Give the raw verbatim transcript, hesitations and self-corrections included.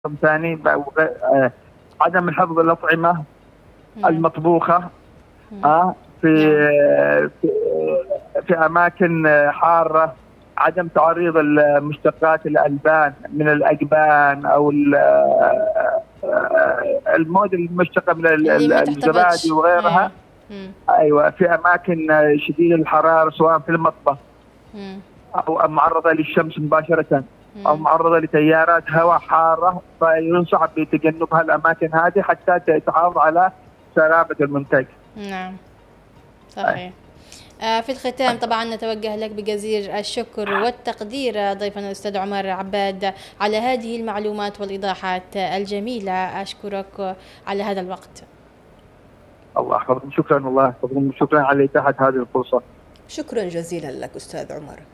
ثاني عدم الحفظ الأطعمة المطبوخة آه في في في أماكن حارة، عدم تعريض المشتقات الألبان من الأجبان أو المواد المشتقة من الزبادي وغيرها. مم. أيوة، في أماكن شديدة الحرارة سواء في المطبخ مم. أو معرضة للشمس مباشرة مم. أو معرضة لتيارات هواء حارة، فينصح بتجنبها الأماكن هذه حتى تحافظ على سلامة المنتج. نعم صحيح. آه في الختام طبعا نتوجه لك بجزيل الشكر والتقدير ضيفنا الأستاذ عمر عباد على هذه المعلومات والإيضاحات الجميلة. أشكرك على هذا الوقت. الله يحفظكم، شكرا. الله يحفظكم، شكرا على إتاحة هذه الفرصة. شكرا جزيلا لك أستاذ عمر.